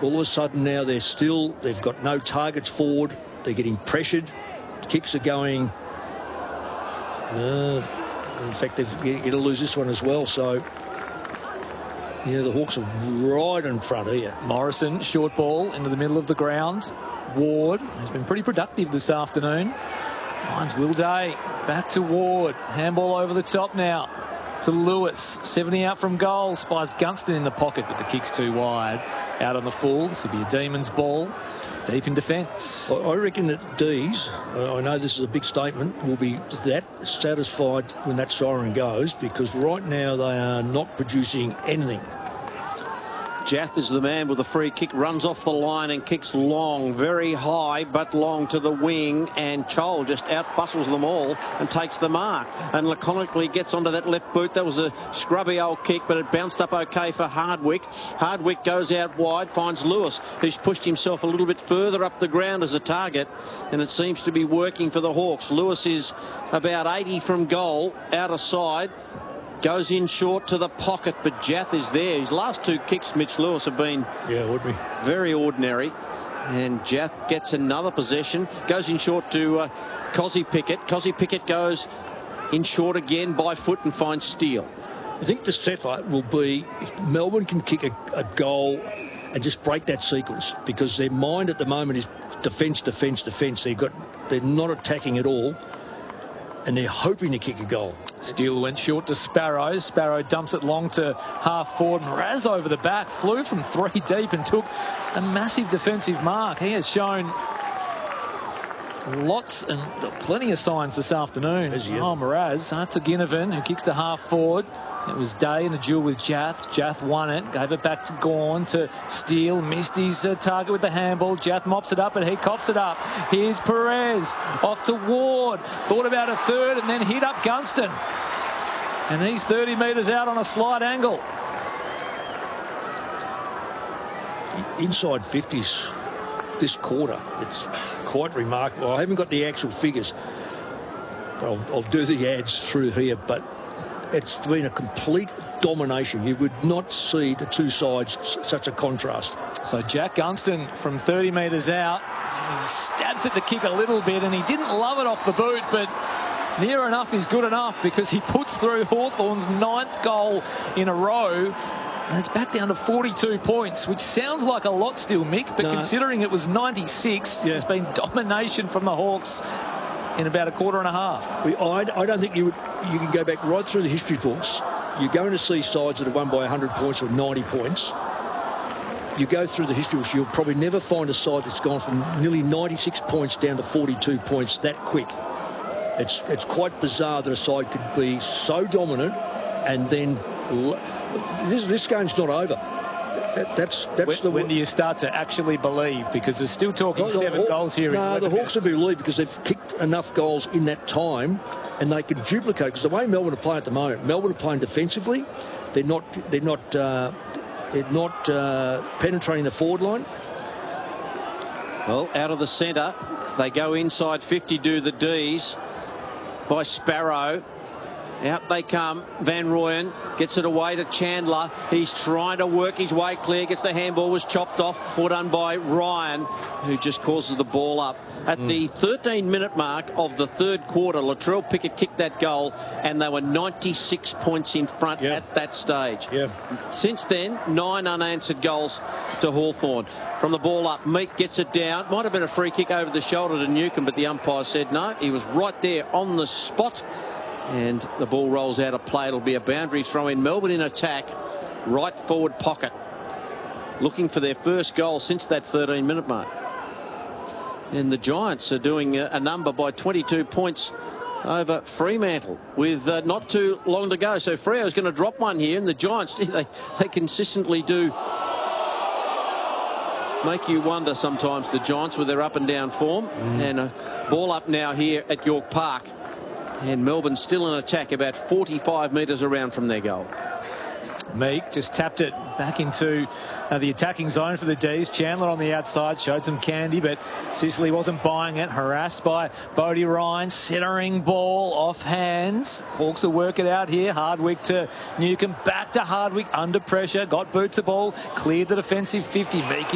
all of a sudden now they've got no targets forward. They're getting pressured. Kicks are going. In fact, they're going to lose this one as well. So, yeah, the Hawks are right in front here. Morrison, short ball into the middle of the ground. Ward has been pretty productive this afternoon. Finds Will Day. Back to Ward. Handball over the top now to Lewis. 70 out from goal. Spies Gunston in the pocket, but the kick's too wide. Out on the full. This will be a Demons ball. Deep in defence. I reckon that D's, I know this is a big statement, will be that satisfied when that siren goes, because right now they are not producing anything. Jath is the man with the free kick, runs off the line and kicks long, very high but long to the wing, and Chol just out-bustles them all and takes the mark and laconically gets onto that left boot. That was a scrubby old kick, but it bounced up okay for Hardwick. Hardwick goes out wide, finds Lewis, who's pushed himself a little bit further up the ground as a target, and it seems to be working for the Hawks. Lewis is about 80 from goal, out of side. Goes in short to the pocket, but Jath is there. His last two kicks, Mitch Lewis, have been very ordinary. And Jath gets another possession. Goes in short to Cozzy Pickett. Cozzy Pickett goes in short again by foot and finds Steele. I think the setter will be if Melbourne can kick a goal and just break that sequence, because their mind at the moment is defence, defence, defence. They're not attacking at all, and they're hoping to kick a goal. Steele went short to Sparrow. Sparrow dumps it long to half forward. Mraz over the back, flew from 3 deep and took a massive defensive mark. He has shown lots and plenty of signs this afternoon. Mraz. To Ginnivan, who kicks to half forward. It was Day in a duel with Jath. Jath won it, gave it back to Gawn, to Steele. Missed his target with the handball. Jath mops it up and he coughs it up. Here's Perez off to Ward. Thought about a third and then hit up Gunston. And he's 30 metres out on a slight angle. Inside 50s this quarter. It's quite remarkable. I haven't got the actual figures, but I'll do the ads through here. But it's been a complete domination. You would not see the two sides such a contrast. So Jack Gunston from 30 metres out, he stabs at the kick a little bit, and he didn't love it off the boot, but near enough is good enough, because he puts through Hawthorn's 9th goal in a row. And it's back down to 42 points, which sounds like a lot still, Mick, but considering it was 96, it's been domination from the Hawks in about a quarter and a half. I don't think you can go back right through the history books. You're going to see sides that have won by 100 points or 90 points. You go through the history books, you'll probably never find a side that's gone from nearly 96 points down to 42 points that quick. It's quite bizarre that a side could be so dominant and then this game's not over. When do you start to actually believe? Because we're still talking 7 goals here. No, the Hawks will believe because they've kicked enough goals in that time, and they can duplicate. Because the way Melbourne are playing at the moment, Melbourne are playing defensively. They're not penetrating the forward line. Well, out of the centre, they go inside 50. Do the D's by Sparrow. Out they come. Van Rooyen gets it away to Chandler. He's trying to work his way clear. Gets the handball, was chopped off. All done by Ryan, who just causes the ball up. At the 13-minute mark of the third quarter, Latrell Pickett kicked that goal, and they were 96 points in front at that stage. Since then, 9 unanswered goals to Hawthorn. From the ball up, Meek gets it down. Might have been a free kick over the shoulder to Newcombe, but the umpire said no. He was right there on the spot. And the ball rolls out of play. It'll be a boundary throw in. Melbourne in attack, right forward pocket, looking for their first goal since that 13-minute mark. And the Giants are doing a number by 22 points over Fremantle with not too long to go. So Freo's going to drop one here, and the Giants, they consistently do make you wonder sometimes, the Giants, with their up and down form. And a ball up now here at York Park. And Melbourne still in attack, about 45 metres around from their goal. Meek just tapped it back into the attacking zone for the D's. Chandler on the outside showed some candy, but Sicily wasn't buying it. Harassed by Bodie Ryan. Centering ball off hands. Hawks will work it out here. Hardwick to Newcombe. Back to Hardwick under pressure. Got boots the ball. Cleared the defensive 50. Meek